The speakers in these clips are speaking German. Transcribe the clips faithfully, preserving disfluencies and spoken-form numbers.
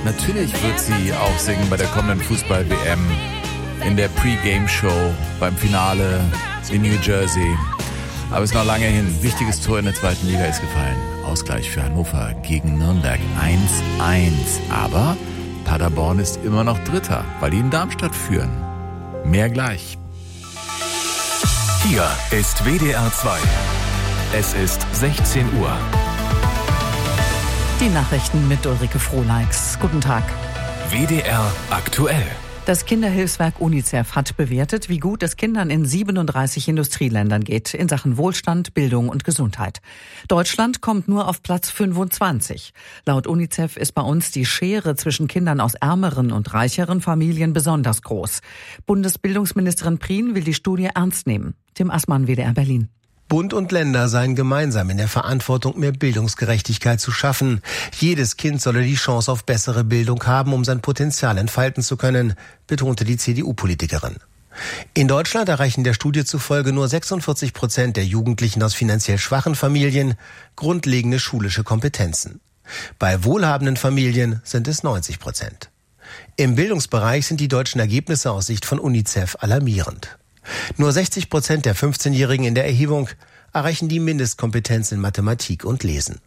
Natürlich wird sie auch singen bei der kommenden Fußball-W M, in der Pre-Game-Show, beim Finale in New Jersey. Aber es ist noch lange hin. Wichtiges Tor in der zweiten Liga ist gefallen. Ausgleich für Hannover gegen Nürnberg eins eins. Aber Paderborn ist immer noch Dritter, weil die in Darmstadt führen. Mehr gleich. Hier ist W D R zwei. Es ist sechzehn Uhr. Die Nachrichten mit Ulrike Frohleix. Guten Tag. W D R aktuell. Das Kinderhilfswerk UNICEF hat bewertet, wie gut es Kindern in siebenunddreißig Industrieländern geht in Sachen Wohlstand, Bildung und Gesundheit. Deutschland kommt nur auf Platz fünfundzwanzig. Laut UNICEF ist bei uns die Schere zwischen Kindern aus ärmeren und reicheren Familien besonders groß. Bundesbildungsministerin Prien will die Studie ernst nehmen. Tim Assmann, W D R Berlin. Bund und Länder seien gemeinsam in der Verantwortung, mehr Bildungsgerechtigkeit zu schaffen. Jedes Kind solle die Chance auf bessere Bildung haben, um sein Potenzial entfalten zu können, betonte die C D U-Politikerin. In Deutschland erreichen der Studie zufolge nur sechsundvierzig Prozent der Jugendlichen aus finanziell schwachen Familien grundlegende schulische Kompetenzen. Bei wohlhabenden Familien sind es neunzig Prozent. Im Bildungsbereich sind die deutschen Ergebnisse aus Sicht von UNICEF alarmierend. Nur sechzig Prozent der fünfzehnjährigen in der Erhebung erreichen die Mindestkompetenz in Mathematik und Lesen.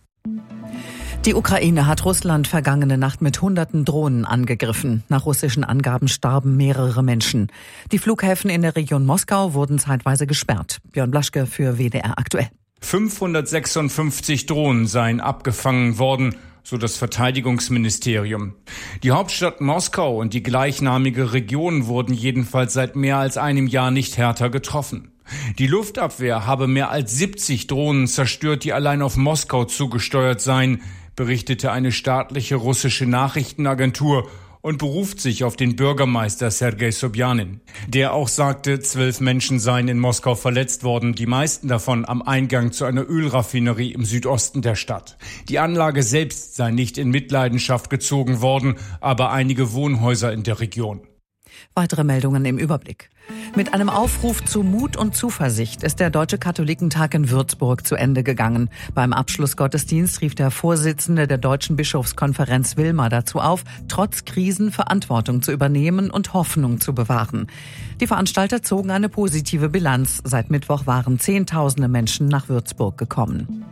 Die Ukraine hat Russland vergangene Nacht mit hunderten Drohnen angegriffen. Nach russischen Angaben starben mehrere Menschen. Die Flughäfen in der Region Moskau wurden zeitweise gesperrt. Björn Blaschke für W D R aktuell. fünfhundertsechsundfünfzig Drohnen seien abgefangen worden, so das Verteidigungsministerium. Die Hauptstadt Moskau und die gleichnamige Region wurden jedenfalls seit mehr als einem Jahr nicht härter getroffen. Die Luftabwehr habe mehr als siebzig Drohnen zerstört, die allein auf Moskau zugesteuert seien, berichtete eine staatliche russische Nachrichtenagentur und beruft sich auf den Bürgermeister Sergei Sobjanin, der auch sagte, zwölf Menschen seien in Moskau verletzt worden, die meisten davon am Eingang zu einer Ölraffinerie im Südosten der Stadt. Die Anlage selbst sei nicht in Mitleidenschaft gezogen worden, aber einige Wohnhäuser in der Region. Weitere Meldungen im Überblick. Mit einem Aufruf zu Mut und Zuversicht ist der Deutsche Katholikentag in Würzburg zu Ende gegangen. Beim Abschlussgottesdienst rief der Vorsitzende der Deutschen Bischofskonferenz Wilmer dazu auf, trotz Krisen Verantwortung zu übernehmen und Hoffnung zu bewahren. Die Veranstalter zogen eine positive Bilanz. Seit Mittwoch waren Zehntausende Menschen nach Würzburg gekommen.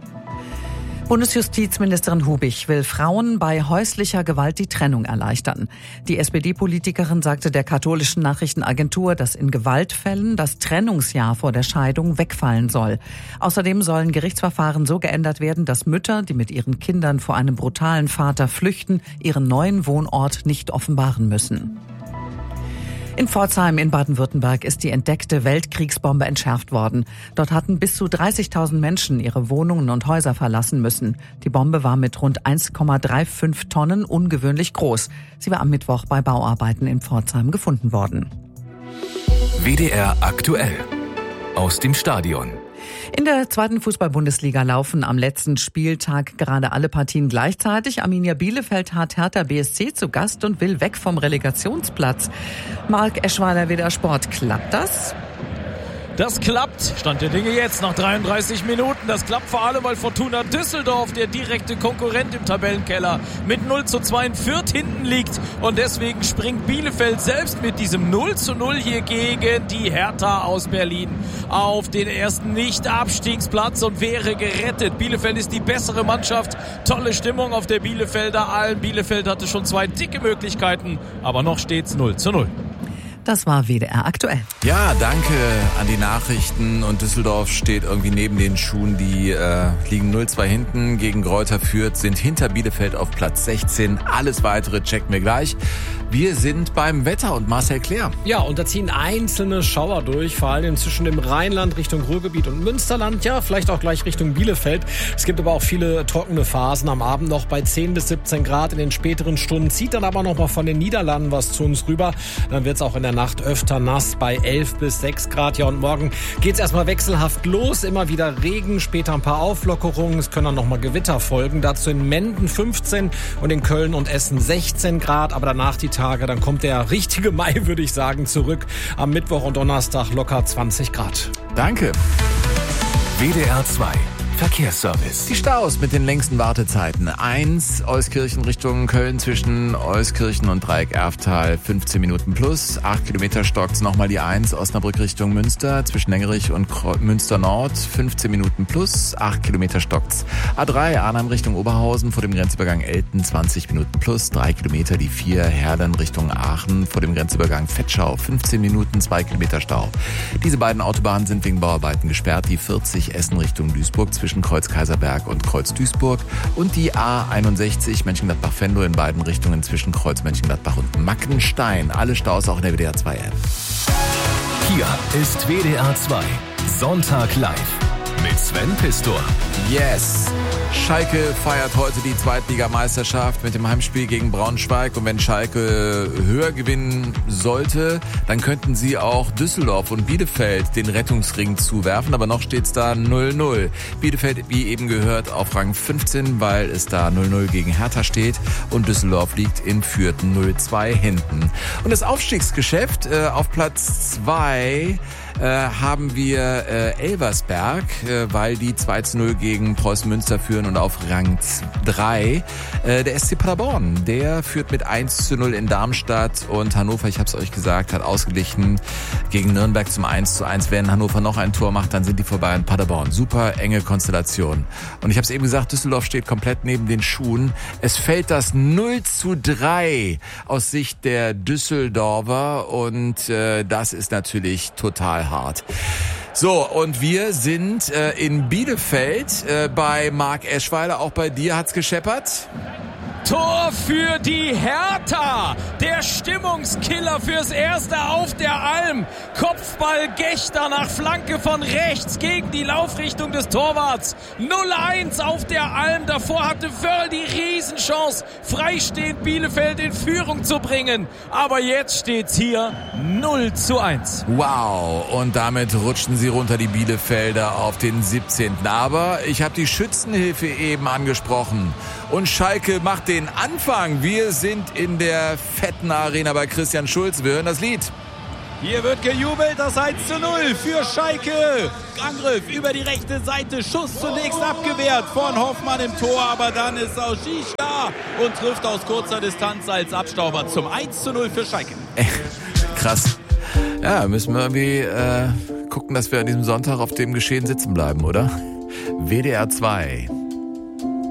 Bundesjustizministerin Hubich will Frauen bei häuslicher Gewalt die Trennung erleichtern. Die S P D-Politikerin sagte der katholischen Nachrichtenagentur, dass in Gewaltfällen das Trennungsjahr vor der Scheidung wegfallen soll. Außerdem sollen Gerichtsverfahren so geändert werden, dass Mütter, die mit ihren Kindern vor einem brutalen Vater flüchten, ihren neuen Wohnort nicht offenbaren müssen. In Pforzheim in Baden-Württemberg ist die entdeckte Weltkriegsbombe entschärft worden. Dort hatten bis zu dreißigtausend Menschen ihre Wohnungen und Häuser verlassen müssen. Die Bombe war mit rund eins Komma fünfunddreißig Tonnen ungewöhnlich groß. Sie war am Mittwoch bei Bauarbeiten in Pforzheim gefunden worden. W D R aktuell. Aus dem Stadion. In der zweiten Fußball-Bundesliga laufen am letzten Spieltag gerade alle Partien gleichzeitig. Arminia Bielefeld hat Hertha B S C zu Gast und will weg vom Relegationsplatz. Marc Eschweiler, W D R Sport, klappt das? Das klappt, Stand der Dinge jetzt nach dreiunddreißig Minuten. Das klappt vor allem, weil Fortuna Düsseldorf, der direkte Konkurrent im Tabellenkeller, mit null zu zwei in Fürth hinten liegt. Und deswegen springt Bielefeld selbst mit diesem null zu null hier gegen die Hertha aus Berlin auf den ersten Nicht-Abstiegsplatz und wäre gerettet. Bielefeld ist die bessere Mannschaft. Tolle Stimmung auf der Bielefelder Alm. Bielefeld hatte schon zwei dicke Möglichkeiten, aber noch steht's null zu null. Das war W D R aktuell. Ja, danke an die Nachrichten. Und Düsseldorf steht irgendwie neben den Schuhen. Die äh, liegen null zwei hinten gegen Greuther Fürth, sind hinter Bielefeld auf Platz sechzehn. Alles Weitere checken wir gleich. Wir sind beim Wetter und Marcel Clair. Ja, und da ziehen einzelne Schauer durch, vor allem zwischen dem Rheinland Richtung Ruhrgebiet und Münsterland. Ja, vielleicht auch gleich Richtung Bielefeld. Es gibt aber auch viele trockene Phasen am Abend noch bei zehn bis siebzehn Grad. In den späteren Stunden zieht dann aber noch mal von den Niederlanden was zu uns rüber. Dann wird es auch in der Nacht öfter nass bei elf bis sechs Grad. Ja, und morgen geht's erstmal wechselhaft los. Immer wieder Regen, später ein paar Auflockerungen. Es können dann noch mal Gewitter folgen. Dazu in Menden fünfzehn und in Köln und Essen sechzehn Grad. Aber danach die Tage, dann kommt der richtige Mai, würde ich sagen, zurück. Am Mittwoch und Donnerstag locker zwanzig Grad. Danke. W D R zwei. Verkehrsservice. Die Staus mit den längsten Wartezeiten. eins Euskirchen Richtung Köln zwischen Euskirchen und Dreieck Erftal fünfzehn Minuten plus. acht Kilometer stockt's nochmal die eins Osnabrück Richtung Münster zwischen Lengerich und Münster Nord fünfzehn Minuten plus. acht Kilometer stockt's. A drei Arnhem Richtung Oberhausen vor dem Grenzübergang Elten zwanzig Minuten plus. drei Kilometer. Die vier Herden Richtung Aachen vor dem Grenzübergang Vetschau fünfzehn Minuten, zwei Kilometer Stau. Diese beiden Autobahnen sind wegen Bauarbeiten gesperrt. Die vierzig Essen Richtung Duisburg zwischen Kreuz Kaiserberg und Kreuz Duisburg und die A einundsechzig Mönchengladbach-Venlo in beiden Richtungen zwischen Kreuz Mönchengladbach und Mackenstein. Alle Staus auch in der W D R zwei App. Hier ist W D R zwei Sonntag live mit Sven Pistor. Yes! Schalke feiert heute die Zweitligameisterschaft mit dem Heimspiel gegen Braunschweig. Und wenn Schalke höher gewinnen sollte, dann könnten sie auch Düsseldorf und Bielefeld den Rettungsring zuwerfen. Aber noch steht's da null null. Bielefeld, wie eben gehört, auf Rang fünfzehn, weil es da null null gegen Hertha steht. Und Düsseldorf liegt in Fürth null zwei hinten. Und das Aufstiegsgeschäft äh, auf Platz zwei äh, haben wir äh, Elversberg, äh, weil die zwei zu null gegen Preußen Münster führen. Und auf Rang drei äh, der S C Paderborn. Der führt mit eins zu null in Darmstadt. Und Hannover, ich habe es euch gesagt, hat ausgeglichen gegen Nürnberg zum eins zu eins. Wenn Hannover noch ein Tor macht, dann sind die vorbei an Paderborn. Super enge Konstellation. Und ich habe es eben gesagt, Düsseldorf steht komplett neben den Schuhen. Es fällt das null zu drei aus Sicht der Düsseldorfer. Und äh, das ist natürlich total hart. So, und wir sind äh, in Bielefeld äh, bei Marc Eschweiler. Auch bei dir hat's gescheppert. Tor für die Hertha. Der Stimmungskiller fürs Erste auf der Alm. Kopfball Gechter nach Flanke von rechts gegen die Laufrichtung des Torwarts. null eins auf der Alm. Davor hatte Wörl die Riesenchance, freistehend Bielefeld in Führung zu bringen. Aber jetzt steht's hier null zu eins. Wow, und damit rutschen sie runter, die Bielefelder, auf den siebzehnten Aber ich habe die Schützenhilfe eben angesprochen. Und Schalke macht den Anfang. Wir sind in der fetten Arena bei Christian Schulz. Wir hören das Lied. Hier wird gejubelt, das eins zu null für Schalke. Angriff über die rechte Seite, Schuss zunächst abgewehrt von Hoffmann im Tor, aber dann ist auch Schisch da und trifft aus kurzer Distanz als Abstauber zum eins zu null für Schalke. Äh, krass. Ja, müssen wir irgendwie äh, gucken, dass wir an diesem Sonntag auf dem Geschehen sitzen bleiben, oder? W D R zwei.